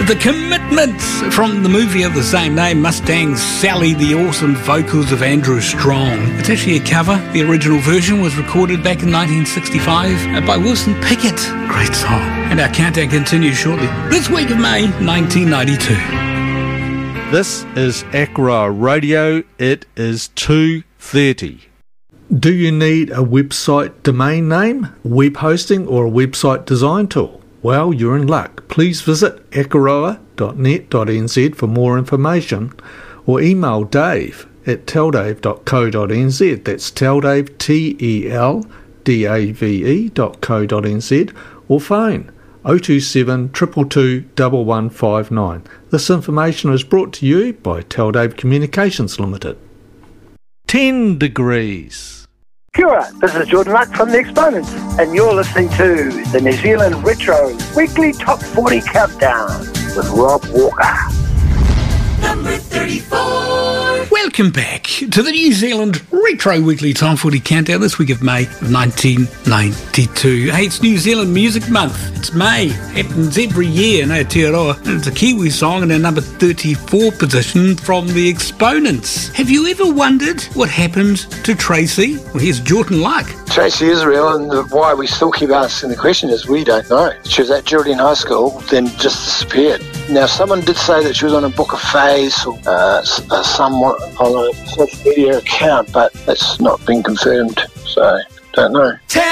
The Commitments from the movie of the same name, Mustang Sally, the awesome vocals of Andrew Strong. It's actually a cover. The original version was recorded back in 1965 by Wilson Pickett. Great song. And our countdown continues shortly. This week of May, 1992. This is Akra Radio. It is 2:30. Do you need a website domain name, web hosting, or a website design tool? Well, you're in luck. Please visit akaroa.net.nz for more information, or email Dave at teldave.co.nz. That's teldave, teldave.co.nz, or phone 027 222 1159. This information is brought to you by Teldave Communications Limited. 10 degrees. Kia ora, this is Jordan Luck from The Exponents, and you're listening to the New Zealand Retro Weekly Top 40 Countdown with Rob Walker. Number 34. Welcome back to the New Zealand Retro Weekly Top 40 Countdown, this week of May of 1992. Hey, it's New Zealand Music Month. It's May. Happens every year in Aotearoa. And it's a Kiwi song in our number 34 position from The Exponents. Have you ever wondered what happened to Tracy? Well, here's Jordan Luck. Tracy Israel, and why we still keep asking the question is we don't know. She was at Geraldine High School, then just disappeared. Now, someone did say that she was on a Book of Face or somewhat on a social media account, but that's not been confirmed, so don't know.